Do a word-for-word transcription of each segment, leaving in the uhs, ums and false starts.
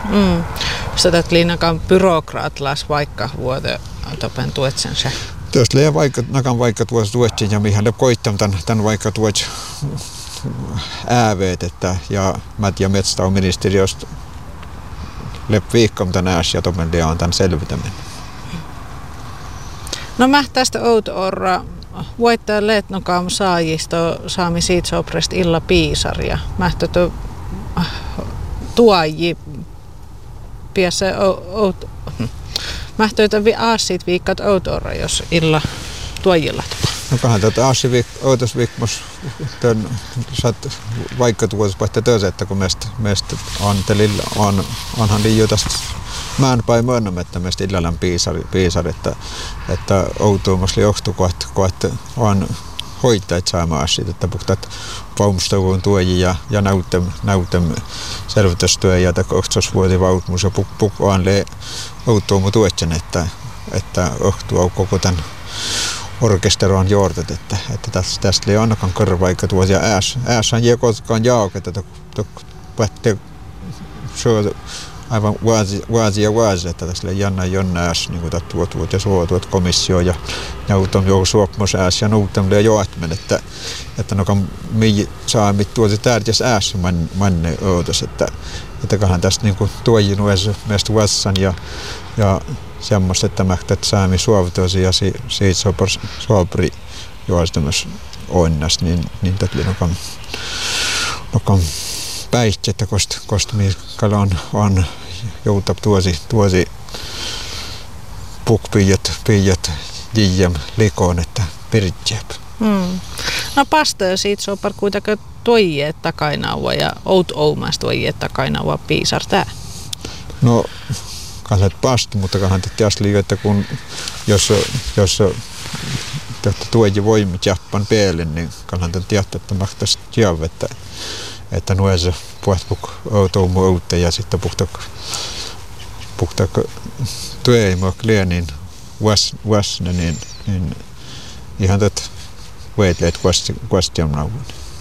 Mm. Sitä liinakaan byrokraatlas vaikka vuote topen tuetsen se. Tuosta liian vaikka nakan vaikka tuossa tuetsin ja mihin koittam tämän, tämän vaikka tuots ääveet, että ja mät ja metsätalousministeriöstä lep viikkom tän ääs ja topen liian tämän selvitäminen. No mä tästä outoorra voittaa leetnokaam saajisto saami siitsoprest illa piisaria. Mä tätä tuoji piässä out Mähtöitä vi aasit viikkat outoorra, jos illa tuojilla. No kahan tätä aasi viik outos viikmos tön saat vaikka tuossa vaihtaa töössä, että kun meistä meistä antelilla on onhan liian tästä määnpäin myönnämme, että meistä illallaan piisari piisari että että outoomassa johtuu kohta kohta on hoitajat saamaan siitä, että puhtaat vaumstavuun tuojia ja ja näytem näytem selvitystyö ja takauksessa vuoti vautmus ja puk puk on le outoamu tuetsen, että että ohtuu koko tämän orkesteron jortet, että että tästä tästä ei ainakaan korvaikka tuossa ja ääs ääs on jekoskaan jaoket, että tok pätte show aivan vuosi vuosi ja vuosi, että tässä ei janna jonna ääs niin kuin tuot tuot ja suotuot komissio ja neutom joku suopmos ääs ja neutom ja joatmen, että että nokan mi saa mit tuosi tärkeäs ääs man manne outos, että että kahan tästä niin kuin tuojin uudessa meistä vuossan ja ja semmoista, että mähtät saami suovitosi ja si, siitä sopar sopri juostamus onnas, niin niin tätä nokan nokan päihti, että kost kost miskalla on on joutab tuosi tuosi pukpijat pijat jiem likoon, että piritjäp. Hmm. No pastaa siitä sopar kuitenkin toijeet takainaua ja out oumas toijeet takainaua piisar tää. No kanssa pasta, mutta kanssa tietysti liikaa, että kun jos jos tuoji voimit jappan päälle, niin kanssa tietää, että mahtaisi tiedä, että että nuossa puhutpuk outoumu outte ja sitten puhtak puhtak työimak lienin was wasne niin niin ihan tot veitleet question nauvun.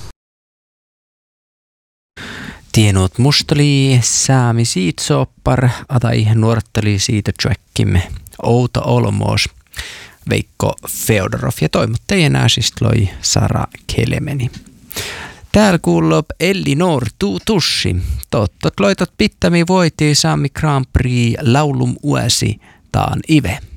Tienot mustali saami siitsoppar atai nuortteli siitä tjäkkimme outo olmoos Veikko Feodorov ja toimittajien ääsistä loi Sara Kelemeni. Täällä kuuluu Elli Noor Tussi. Tottot loitot pittämi voitiin Saami Grand Prix laulum uesi taan ive.